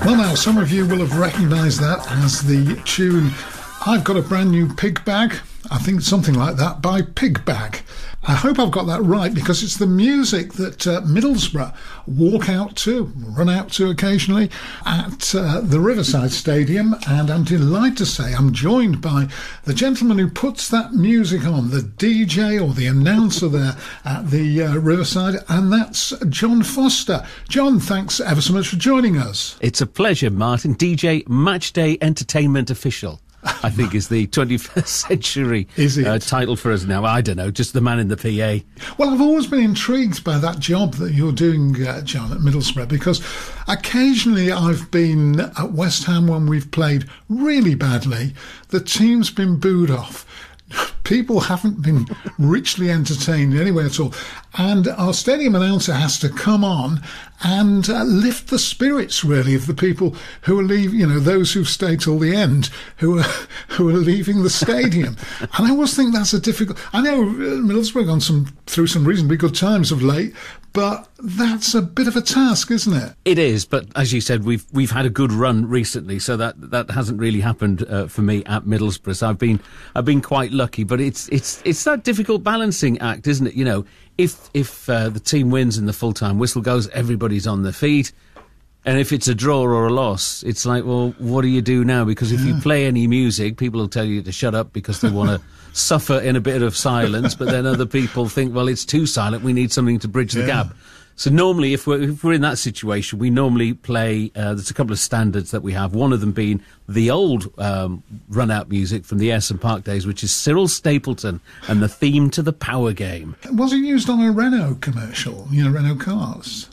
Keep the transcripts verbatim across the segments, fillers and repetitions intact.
Well, now, some of you will have recognised that as the tune I've Got a Brand New Pig Bag, I think something like that, by Pig Bag. I hope I've got that right, because it's the music that uh, Middlesbrough walk out to, run out to occasionally at uh, the Riverside Stadium. And I'm delighted to say I'm joined by the gentleman who puts that music on, the D J or the announcer there at the uh, Riverside, and that's John Foster. John, thanks ever so much for joining us. It's a pleasure, Martin. D J Matchday Entertainment Official, I think, is the twenty-first century is it? Uh, title for us now. I don't know, just the man in the P A. Well, I've always been intrigued by that job that you're doing, uh, John, at Middlesbrough, because occasionally I've been at West Ham when we've played really badly. The team's been booed off. People haven't been richly entertained anyway at all. And our stadium announcer has to come on and uh, lift the spirits, really, of the people who are leaving, you know, those who've stayed till the end, who are who are leaving the stadium. And I always think that's a difficult... I know Middlesbrough gone some through some reasonably good times of late, but that's a bit of a task, isn't it? It is, but as you said, we've we've had a good run recently, so that that hasn't really happened uh, for me at Middlesbrough. So I've been I've been quite lucky, but it's it's it's that difficult balancing act, isn't it? You know, if if uh, the team wins and the full time whistle goes, everybody's on their feet. And if it's a draw or a loss, it's like, well, what do you do now? Because if yeah. you play any music, people will tell you to shut up because they want to suffer in a bit of silence. But then other people think, well, it's too silent. We need something to bridge yeah. the gap. So normally, if we're, if we're in that situation, we normally play, uh, there's a couple of standards that we have. One of them being the old um, run-out music from the Ayresome Park days, which is Cyril Stapleton and the theme to the Power Game. Was it used on a Renault commercial, you know, Renault cars?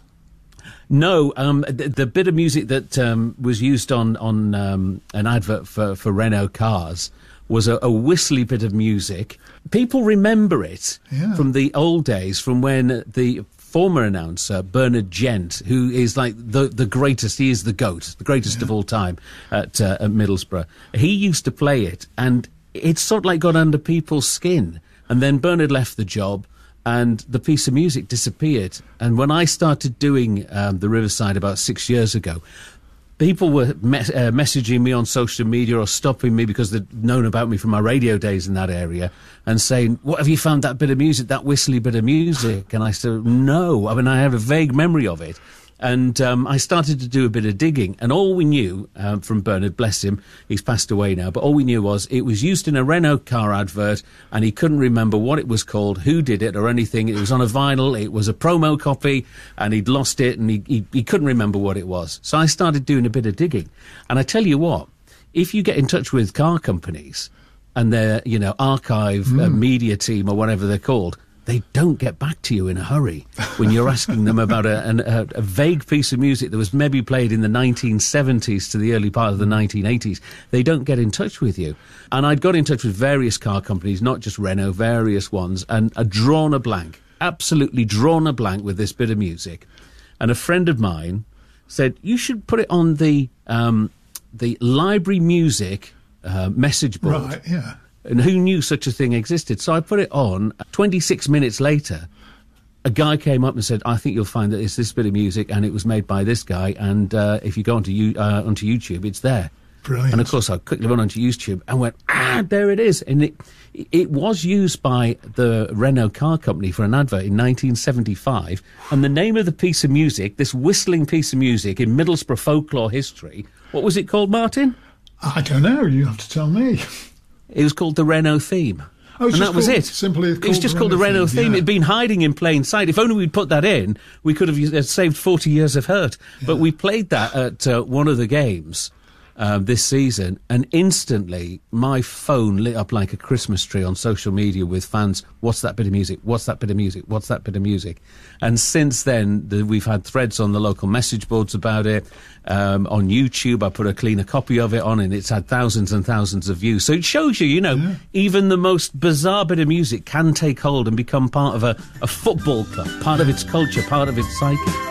No, um, the, the bit of music that um, was used on on um, an advert for, for Renault cars was a, a whistly bit of music. People remember it yeah. from the old days, from when the former announcer, Bernard Gent, who is like the, the greatest, he is the GOAT, the greatest yeah. of all time at, uh, at Middlesbrough. He used to play it, and it sort of like got under people's skin. And then Bernard left the job, and the piece of music disappeared. And when I started doing um, the Riverside about six years ago, people were me- uh, messaging me on social media or stopping me because they'd known about me from my radio days in that area and saying, what, have you found that bit of music, that whistly bit of music? And I said, no. I mean, I have a vague memory of it. And um, I started to do a bit of digging, and all we knew um, from Bernard, bless him, he's passed away now, but all we knew was it was used in a Renault car advert, and he couldn't remember what it was called, who did it or anything. It was on a vinyl, it was a promo copy, and he'd lost it, and he, he, he couldn't remember what it was. So I started doing a bit of digging. And I tell you what, if you get in touch with car companies and their, you know, archive mm. uh, media team or whatever they're called, they don't get back to you in a hurry when you're asking them about a, an, a, a vague piece of music that was maybe played in the nineteen seventies to the early part of the nineteen eighties. They don't get in touch with you. And I'd got in touch with various car companies, not just Renault, various ones, and I'd drawn a blank, absolutely drawn a blank with this bit of music. And a friend of mine said, you should put it on the um, the library music uh, message board. Right, yeah. And who knew such a thing existed? So I put it on. twenty-six minutes later, a guy came up and said, I think you'll find that it's this bit of music and it was made by this guy. And uh, if you go onto, you, uh, onto YouTube, it's there. Brilliant. And of course, I quickly went onto YouTube and went, ah, there it is. And it, it was used by the Renault car company for an advert in nineteen seventy-five. And the name of the piece of music, this whistling piece of music in Middlesbrough folklore history, what was it called, Martin? I don't know. You have to tell me. It was called the Renault theme. Oh, and that was called, it. Simply it was just called the Renault theme. theme. Yeah. It'd been hiding in plain sight. If only we'd put that in, we could have uh, saved forty years of hurt. Yeah. But we played that at uh, one of the games um, this season, and instantly my phone lit up like a Christmas tree on social media with fans. What's that bit of music? What's that bit of music? What's that bit of music? And since then, the, we've had threads on the local message boards about it. Um, on YouTube, I put a cleaner copy of it on, and it's had thousands and thousands of views. So it shows you, you know, yeah. even the most bizarre bit of music can take hold and become part of a, a football club, part of its culture, part of its psyche.